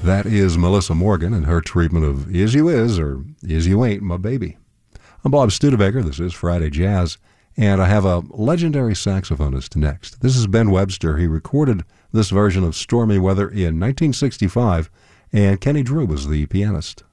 That is Melissa Morgan and her treatment of Is You Is or Is You Ain't My Baby. I'm Bob Studebaker. This is Friday Jazz, and I have a legendary saxophonist next. This is Ben Webster. He recorded this version of Stormy Weather in 1965, and Kenny Drew was the pianist.